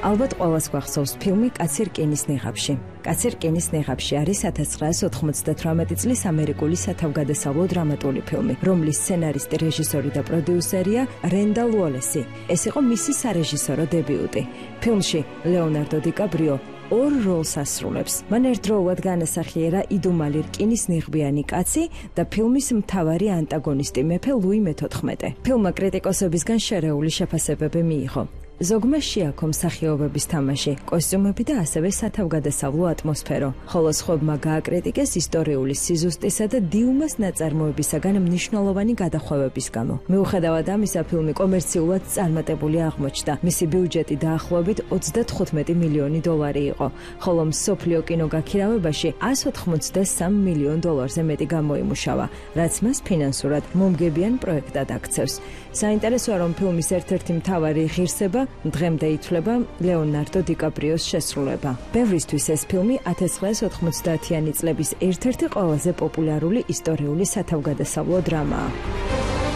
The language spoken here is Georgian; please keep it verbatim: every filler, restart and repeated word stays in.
ალბათ ყველას გვახსოვს ფილმი კაცი რკინის ნიღაბში. კაცი რკინის ნიღაბში არის千ცხრაას ოთხმოცდათვრამეტი წლის ამერიკული სათავგადასავლო დრამატული ფილმი, რომლის სცენარისტი, რეჟისორი და პროდიუსერია რენდალ უოლესი. ეს იყო მისი სარეჟისორო დებიუტი. ფილმში ლეონარდო დიკაბრიო ორ როლს ასრულებს. მან ერთდროულად განასახიერა იდუმალი რკინის ნიღბიანი კაცი და ფილმის მთავარი ანტაგონისტი მეფე ლუი მეთოთხმეტე. ფილმმა კრიტიკოსებისგან შერეული შეფასებები მიიღო. ზოგმა შეაქო მსახიობების თამაში, კოსტიუმები და ასევე სათავგადასავლო ატმოსფერო, ხოლო სხვებმა გააკრიტიკეს ისტორიული სიზუსტისა და დიუმას ნაწარმოებისაგან მნიშვნელოვანი გადახვევების გამო. მიუხედავად ამისა, ფილმი კომერციულად წარმატებული აღმოჩნდა. მისი ბიუჯეტი დაახლოებით ოცდათხუთმეტი მილიონი დოლარი იყო, ხოლო მსოფლიო კინოგაქირავებაში εκατს ოთხმოცდასამ მილიონ დოლარზე მეტი გამოიმუშავა, რაც მას ფინანსურად მომგებიან პროექტად აქცევს. საინტერესოა, რომ ფილმის ერთ-ერთი მთავარი ღირსება დღემდე ითვლება ლეონარდო დიკაბრიოს შესრულება. ბევრისთვის ეს ფილმი千ცხრაას ოთხმოცდაათიანი წლების ერთ-ერთი ყველაზე პოპულარული ისტორიული სათავგადასავლო დრამაა.